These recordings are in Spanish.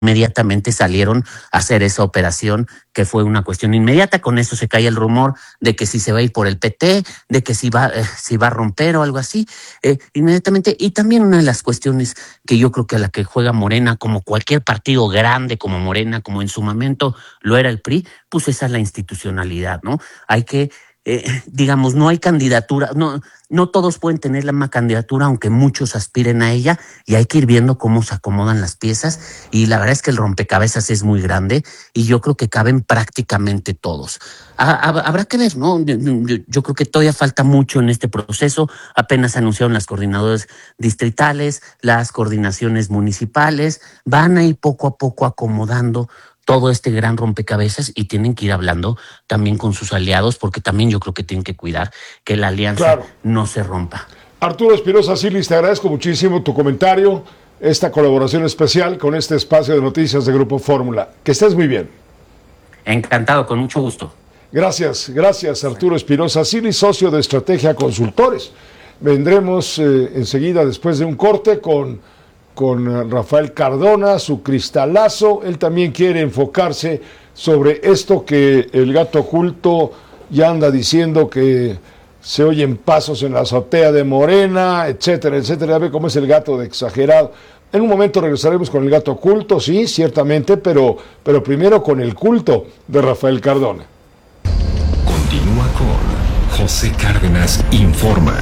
inmediatamente salieron a hacer esa operación, que fue una cuestión inmediata. Con eso se cae el rumor de que si se va a ir por el PT, de que si va a romper o algo así, inmediatamente. Y también una de las cuestiones que yo creo que a la que juega Morena, como cualquier partido grande como Morena, como en su momento lo era el PRI, pues esa es la institucionalidad, ¿no? Hay que digamos, no hay candidatura, no todos pueden tener la misma candidatura, aunque muchos aspiren a ella, y hay que ir viendo cómo se acomodan las piezas, y la verdad es que el rompecabezas es muy grande, y yo creo que caben prácticamente todos. Habrá que ver, ¿no? Yo creo que todavía falta mucho en este proceso. Apenas anunciaron las coordinadoras distritales, las coordinaciones municipales, van a ir poco a poco acomodando todo este gran rompecabezas, y tienen que ir hablando también con sus aliados, porque también yo creo que tienen que cuidar que la alianza no se rompa. Arturo Espinosa Silis, te agradezco muchísimo tu comentario, esta colaboración especial con este espacio de noticias de Grupo Fórmula. Que estés muy bien. Encantado, con mucho gusto. Gracias Arturo Espinosa Silis, socio de Estrategia Consultores. Vendremos enseguida, después de un corte, con Rafael Cardona, su cristalazo. Él también quiere enfocarse sobre esto que el gato oculto ya anda diciendo, que se oyen pasos en la azotea de Morena, etcétera, etcétera. Ya ve cómo es el gato de exagerado. En un momento regresaremos con el gato oculto, sí, ciertamente, pero primero con el culto de Rafael Cardona. Continúa con José Cárdenas Informa.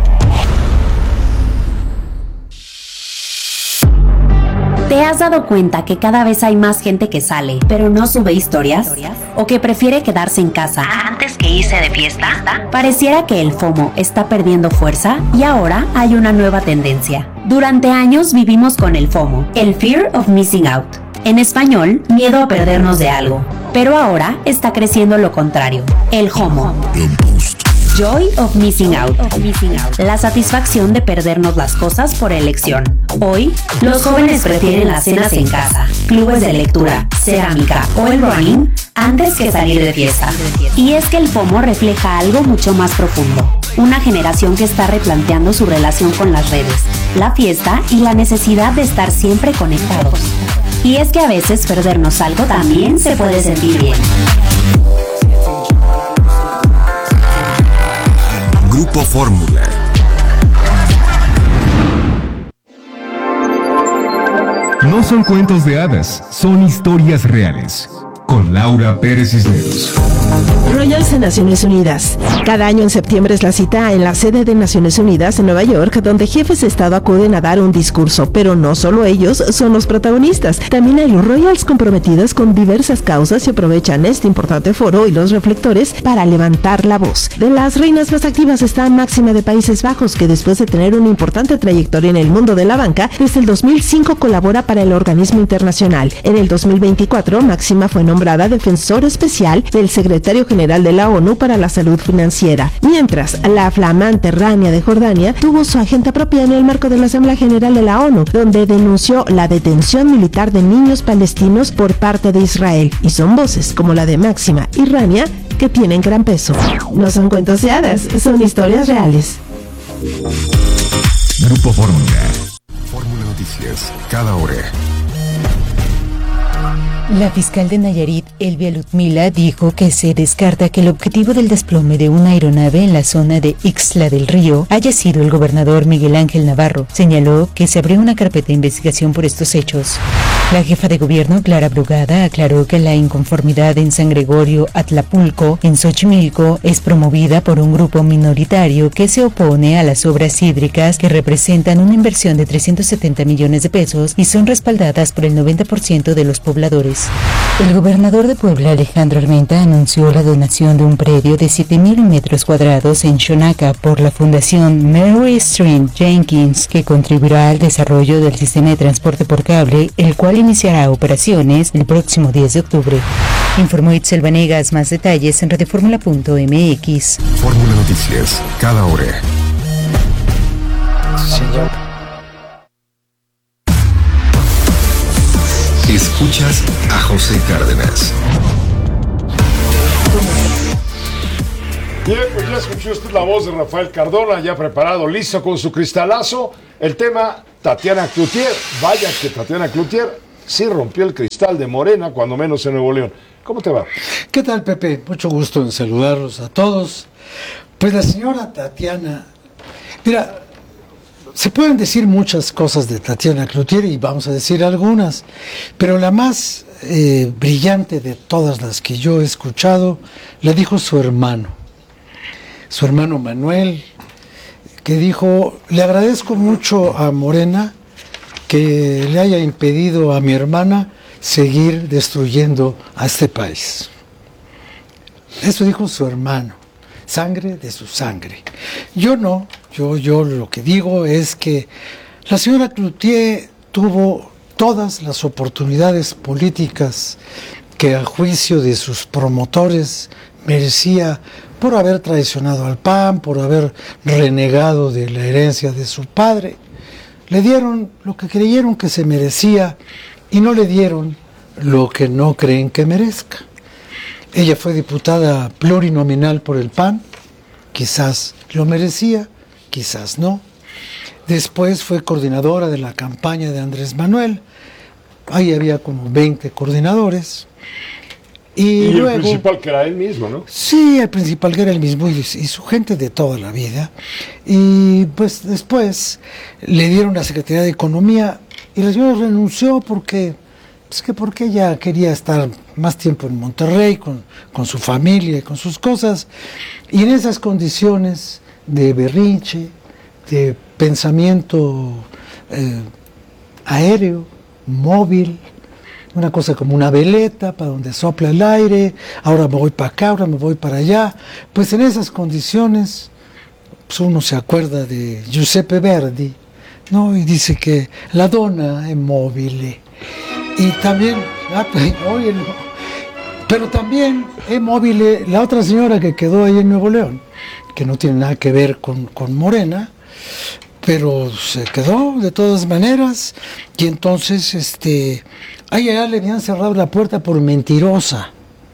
¿Te has dado cuenta que cada vez hay más gente que sale, pero no sube historias? ¿O que prefiere quedarse en casa antes que irse de fiesta? Pareciera que el FOMO está perdiendo fuerza, y ahora hay una nueva tendencia. Durante años vivimos con el FOMO, el Fear of Missing Out. En español, miedo a perdernos de algo. Pero ahora está creciendo lo contrario, el JOMO. Joy of Missing Out. La satisfacción de perdernos las cosas por elección. Hoy, los jóvenes prefieren las cenas en casa, clubes de lectura, cerámica o el running antes que salir de fiesta. Y es que el FOMO refleja algo mucho más profundo. Una generación que está replanteando su relación con las redes, la fiesta y la necesidad de estar siempre conectados. Y es que a veces perdernos algo también se puede sentir bien. Grupo Fórmula. No son cuentos de hadas, son historias reales. Con Laura Pérez Cisneros. Royals en Naciones Unidas. Cada año en septiembre es la cita en la sede de Naciones Unidas en Nueva York, donde jefes de Estado acuden a dar un discurso, pero no solo ellos son los protagonistas. También hay Royals comprometidos con diversas causas y aprovechan este importante foro y los reflectores para levantar la voz. De las reinas más activas está Máxima de Países Bajos, que después de tener una importante trayectoria en el mundo de la banca, desde el 2005 colabora para el organismo internacional. En el 2024, Máxima fue nombrada defensor especial del secretario general de la ONU para la salud financiera, mientras la flamante Rania de Jordania tuvo su agenda propia en el marco de la Asamblea General de la ONU, donde denunció la detención militar de niños palestinos por parte de Israel, y son voces como la de Máxima y Rania que tienen gran peso. No son cuentos de hadas, son historias reales. Grupo Fórmula. Fórmula Noticias, cada hora. La fiscal de Nayarit, Elvia Ludmila, dijo que se descarta que el objetivo del desplome de una aeronave en la zona de Ixtla del Río haya sido el gobernador Miguel Ángel Navarro. Señaló que se abrió una carpeta de investigación por estos hechos. La jefa de gobierno, Clara Brugada, aclaró que la inconformidad en San Gregorio Atlapulco, en Xochimilco, es promovida por un grupo minoritario que se opone a las obras hídricas, que representan una inversión de 370 millones de pesos y son respaldadas por el 90% de los pobladores. El gobernador de Puebla, Alejandro Armenta, anunció la donación de un predio de 7,000 metros cuadrados en Xonaca por la Fundación Mary Street Jenkins, que contribuirá al desarrollo del sistema de transporte por cable, el cual iniciará operaciones el próximo 10 de octubre. Informó Itzel Vanegas. Más detalles en radioformula.mx. Fórmula Noticias, cada hora. Señor. Escuchas a José Cárdenas. Bien, pues ya escuchó usted la voz de Rafael Cardona, ya preparado, listo con su cristalazo. El tema, Tatiana Cloutier. Vaya que Tatiana Cloutier sí rompió el cristal de Morena, cuando menos en Nuevo León. ¿Cómo te va? ¿Qué tal, Pepe? Mucho gusto en saludarlos a todos. Pues la señora Tatiana, mira, se pueden decir muchas cosas de Tatiana Cloutier y vamos a decir algunas, pero la más brillante de todas las que yo he escuchado la dijo su hermano Manuel, que dijo: le agradezco mucho a Morena que le haya impedido a mi hermana seguir destruyendo a este país. Eso dijo su hermano, sangre de su sangre. Yo no, yo lo que digo es que la señora Cloutier tuvo todas las oportunidades políticas que a juicio de sus promotores merecía, por haber traicionado al PAN, por haber renegado de la herencia de su padre. Le dieron lo que creyeron que se merecía y no le dieron lo que no creen que merezca. Ella fue diputada plurinominal por el PAN, quizás lo merecía, quizás no. Después fue coordinadora de la campaña de Andrés Manuel, ahí había como 20 coordinadores. Y luego, el principal que era él mismo, ¿no? Sí, el principal que era él mismo y su gente de toda la vida. Y pues después le dieron la Secretaría de Economía y la señora renunció porque ella quería estar más tiempo en Monterrey con su familia y con sus cosas. Y en esas condiciones de berrinche, de pensamiento aéreo, móvil, una cosa como una veleta para donde sopla el aire, ahora me voy para acá, ahora me voy para allá. Pues en esas condiciones, pues uno se acuerda de Giuseppe Verdi, ¿no? Y dice que la donna è mobile. Y también, pero también es móvil la otra señora que quedó ahí en Nuevo León, que no tiene nada que ver con Morena, pero se quedó de todas maneras. Y entonces a ella le habían cerrado la puerta por mentirosa.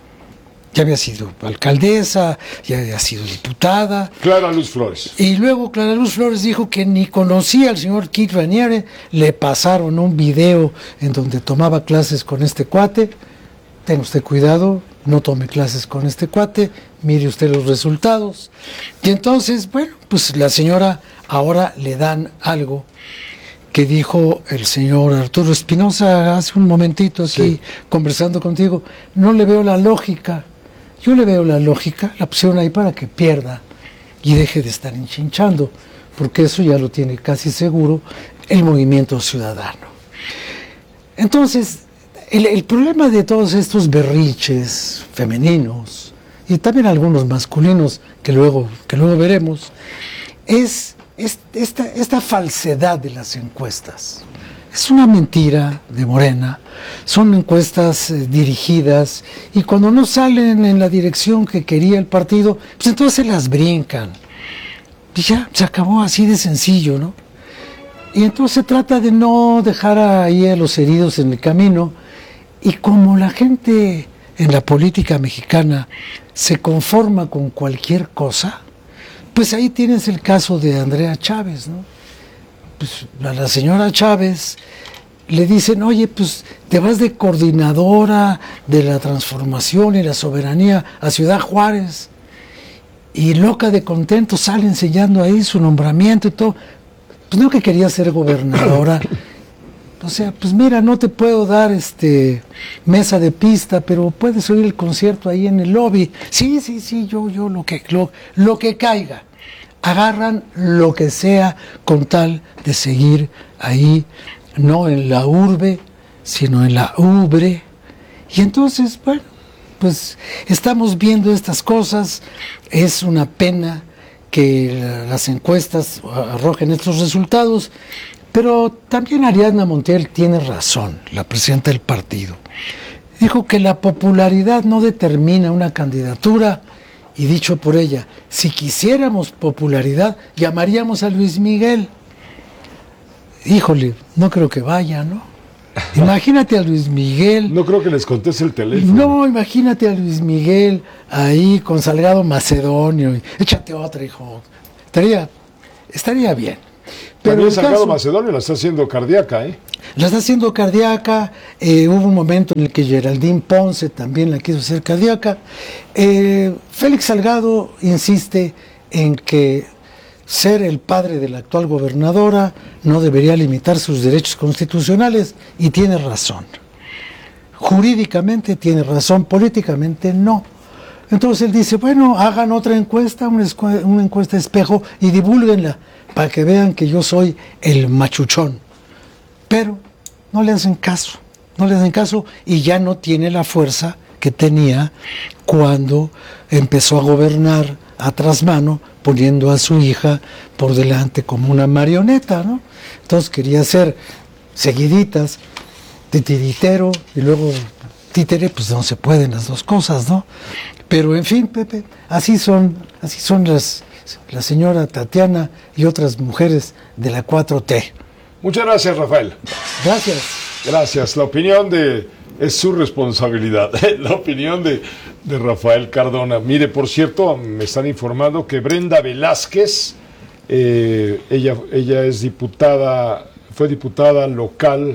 Ya había sido alcaldesa, ya había sido diputada. Clara Luz Flores. Y luego Clara Luz Flores dijo que ni conocía al señor Kit Raniere. Le pasaron un video en donde tomaba clases con este cuate. Tenga usted cuidado, no tome clases con este cuate, mire usted los resultados. Y entonces, bueno, pues la señora ahora le dan algo que dijo el señor Arturo Espinosa hace un momentito aquí, sí, conversando contigo. No le veo la lógica. Yo le veo la lógica, la pusieron ahí para que pierda y deje de estar enchinchando, porque eso ya lo tiene casi seguro el Movimiento Ciudadano. Entonces, el problema de todos estos berrinches femeninos, y también algunos masculinos que luego veremos, es esta falsedad de las encuestas. Es una mentira de Morena, son encuestas dirigidas y cuando no salen en la dirección que quería el partido, pues entonces se las brincan. Y ya, se acabó así de sencillo, ¿no? Y entonces se trata de no dejar ahí a los heridos en el camino, y como la gente en la política mexicana se conforma con cualquier cosa, pues ahí tienes el caso de Andrea Chávez, ¿no? Pues a la señora Chávez le dicen: oye, pues te vas de coordinadora de la transformación y la soberanía a Ciudad Juárez, y loca de contento sale enseñando ahí su nombramiento y todo. Pues no, que quería ser gobernadora. O sea, pues mira, no te puedo dar mesa de pista, pero puedes oír el concierto ahí en el lobby. Sí, yo lo que caiga. Agarran lo que sea con tal de seguir ahí, no en la urbe, sino en la ubre. Y entonces, bueno, pues estamos viendo estas cosas. Es una pena que las encuestas arrojen estos resultados, pero también Ariadna Montiel tiene razón, la presidenta del partido. Dijo que la popularidad no determina una candidatura, y dicho por ella, si quisiéramos popularidad, llamaríamos a Luis Miguel. Híjole, no creo que vaya, ¿no? Imagínate a Luis Miguel. No creo que les conteste el teléfono. No, imagínate a Luis Miguel ahí con Salgado Macedonio. Échate otra, hijo. Estaría bien. Pero también el Salgado caso- Macedonio la está haciendo cardíaca, ¿eh? La está haciendo cardíaca, hubo un momento en el que Geraldine Ponce también la quiso hacer cardíaca. Félix Salgado insiste en que ser el padre de la actual gobernadora no debería limitar sus derechos constitucionales, y tiene razón. Jurídicamente tiene razón, políticamente no. Entonces él dice, bueno, hagan otra encuesta, una encuesta espejo, y divúlguenla para que vean que yo soy el machuchón. Pero no le hacen caso, y ya no tiene la fuerza que tenía cuando empezó a gobernar a trasmano, poniendo a su hija por delante como una marioneta, ¿no? Entonces quería hacer seguiditas, titiritero y luego títere, pues no se pueden las dos cosas, ¿no? Pero en fin, Pepe, así son la señora Tatiana y otras mujeres de la 4T. Muchas gracias, Rafael. Gracias. Gracias. La opinión es su responsabilidad. La opinión de Rafael Cardona. Mire, por cierto, me están informando que Brenda Velázquez, ella es diputada, fue diputada local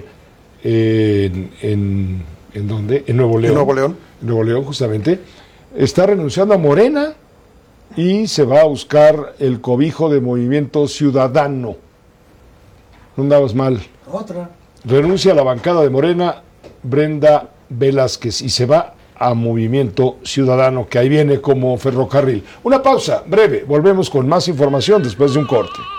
¿en dónde? En Nuevo León. En Nuevo León. En Nuevo León, justamente. Está renunciando a Morena y se va a buscar el cobijo de Movimiento Ciudadano. No andabas mal. Otra. Renuncia a la bancada de Morena, Brenda Velázquez, y se va a Movimiento Ciudadano, que ahí viene como ferrocarril. Una pausa breve, volvemos con más información después de un corte.